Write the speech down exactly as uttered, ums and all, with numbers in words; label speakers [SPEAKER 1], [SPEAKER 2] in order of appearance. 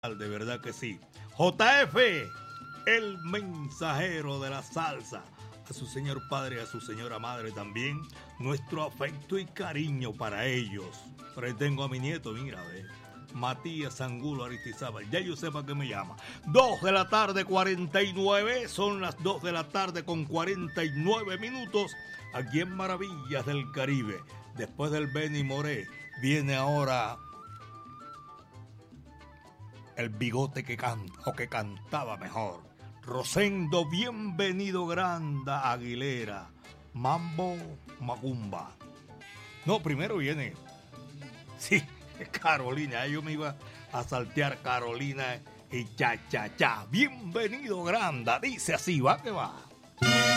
[SPEAKER 1] De verdad que sí. J F, el mensajero de la salsa. A su señor padre y a su señora madre también. Nuestro afecto y cariño para ellos. Pero ahí tengo a mi nieto, mira, ve. Matías Angulo Aristizábal. Ya yo sé para qué me llama. Dos de la tarde, cuarenta y nueve. Son las dos de la tarde con cuarenta y nueve minutos. Aquí en Maravillas del Caribe. Después del Benny Moré, viene ahora el bigote que canta, o que cantaba mejor. Rosendo, bienvenido Granda Aguilera. Mambo Macumba. No, primero viene. Sí, Carolina. Yo me iba a saltear Carolina y cha cha cha. Bienvenido Granda. Dice así, va que va.